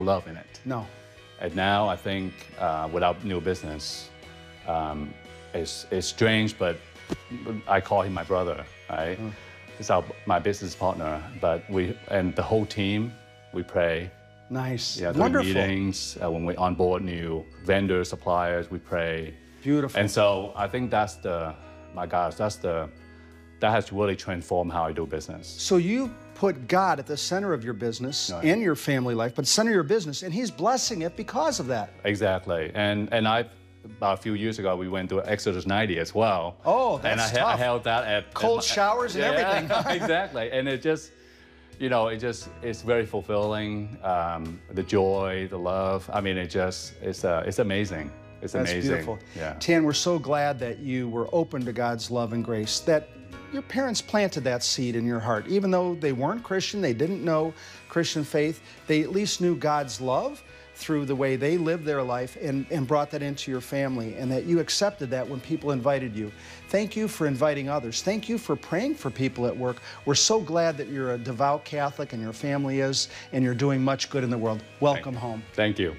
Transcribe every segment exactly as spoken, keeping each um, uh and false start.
love in it. No. And now I think uh, without new business, um, it's, it's strange, but I call him my brother, right? Mm. He's our, my business partner, but we, and the whole team, we pray. Nice. Yeah, wonderful. Meetings, uh, when we onboard new vendors, suppliers, we pray. Beautiful. And so I think that's the, my gosh, that's the, that has really transformed how I do business. So you put God at the center of your business right. and your family life, but center your business, and He's blessing it because of that. Exactly. And and I, about a few years ago, we went to Exodus ninety as well. Oh, that's and I, tough. I held that at cold at my, showers and yeah, everything. Exactly. And it just, you know, it just it's very fulfilling. Um, the joy, the love. I mean, it just it's uh, it's amazing. It's That's amazing. beautiful. Yeah. Tan, we're so glad that you were open to God's love and grace, that your parents planted that seed in your heart. Even though they weren't Christian, they didn't know Christian faith, they at least knew God's love through the way they lived their life and, and brought that into your family, and that you accepted that when people invited you. Thank you for inviting others. Thank you for praying for people at work. We're so glad that you're a devout Catholic and your family is, and you're doing much good in the world. Welcome Thank, home. Thank you.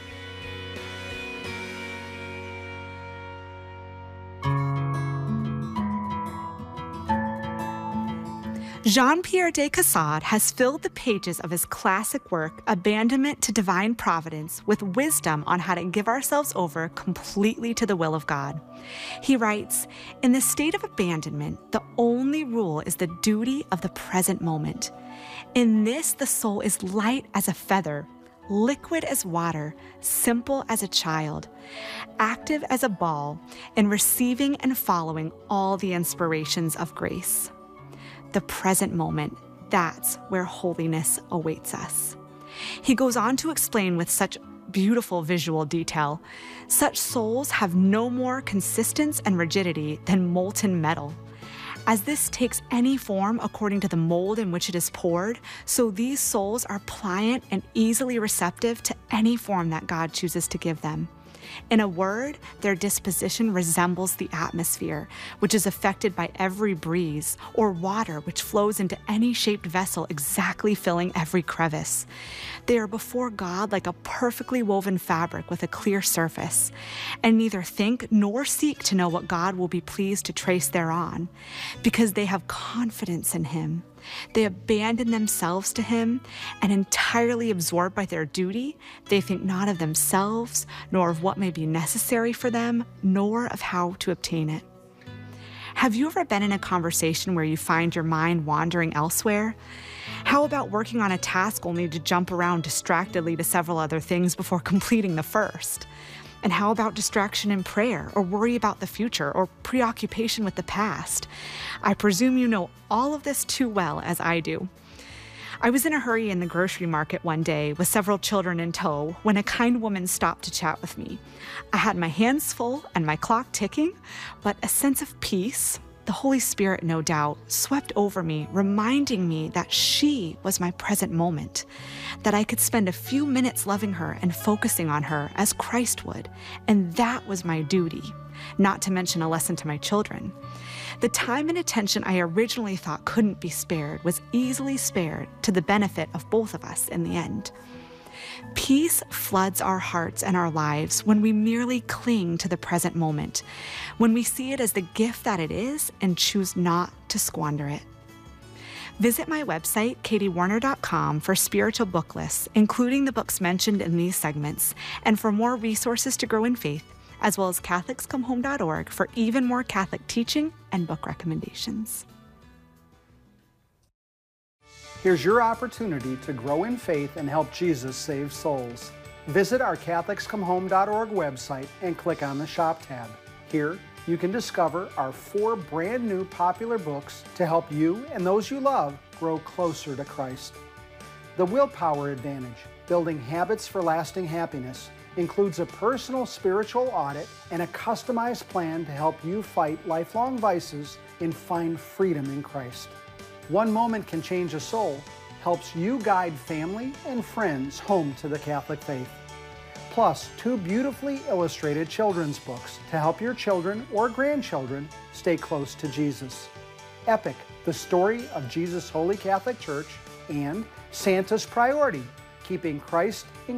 Jean-Pierre de Caussade has filled the pages of his classic work, Abandonment to Divine Providence, with wisdom on how to give ourselves over completely to the will of God. He writes, "In the state of abandonment, the only rule is the duty of the present moment. In this, the soul is light as a feather, liquid as water, simple as a child, active as a ball, and receiving and following all the inspirations of grace. The present moment, that's where holiness awaits us." He goes on to explain with such beautiful visual detail, such souls have no more consistence and rigidity than molten metal. As this takes any form according to the mold in which it is poured, so these souls are pliant and easily receptive to any form that God chooses to give them. In a word, their disposition resembles the atmosphere, which is affected by every breeze, or water which flows into any shaped vessel, exactly filling every crevice. They are before God like a perfectly woven fabric with a clear surface, and neither think nor seek to know what God will be pleased to trace thereon, because they have confidence in Him. They abandon themselves to Him, and entirely absorbed by their duty, they think not of themselves, nor of what may be necessary for them, nor of how to obtain it. Have you ever been in a conversation where you find your mind wandering elsewhere? How about working on a task only to jump around distractedly to several other things before completing the first? And how about distraction in prayer, or worry about the future, or preoccupation with the past? I presume you know all of this too well as I do. I was in a hurry in the grocery market one day with several children in tow when a kind woman stopped to chat with me. I had my hands full and my clock ticking, but a sense of peace, the Holy Spirit no doubt, swept over me, reminding me that she was my present moment, that I could spend a few minutes loving her and focusing on her as Christ would, and that was my duty, not to mention a lesson to my children. The time and attention I originally thought couldn't be spared was easily spared to the benefit of both of us in the end. Peace floods our hearts and our lives when we merely cling to the present moment, when we see it as the gift that it is and choose not to squander it. Visit my website, katie warner dot com, for spiritual book lists, including the books mentioned in these segments, and for more resources to grow in faith, as well as catholics come home dot org for even more Catholic teaching and book recommendations. Here's your opportunity to grow in faith and help Jesus save souls. Visit our catholics come home dot org website and click on the Shop tab. Here, you can discover our four brand new popular books to help you and those you love grow closer to Christ. The Willpower Advantage, Building Habits for Lasting Happiness, includes a personal spiritual audit and a customized plan to help you fight lifelong vices and find freedom in Christ. One Moment Can Change a Soul helps you guide family and friends home to the Catholic faith. Plus, two beautifully illustrated children's books to help your children or grandchildren stay close to Jesus. Epic, The Story of Jesus' Holy Catholic Church, and Santa's Priority, keeping Christ in